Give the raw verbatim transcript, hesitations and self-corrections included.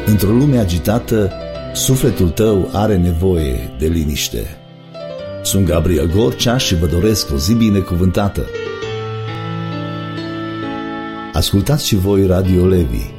Într-o lume agitată, sufletul tău are nevoie de liniște. Sunt Gabriel Gorcea și vă doresc o zi binecuvântată. Ascultați și voi Radio Levi.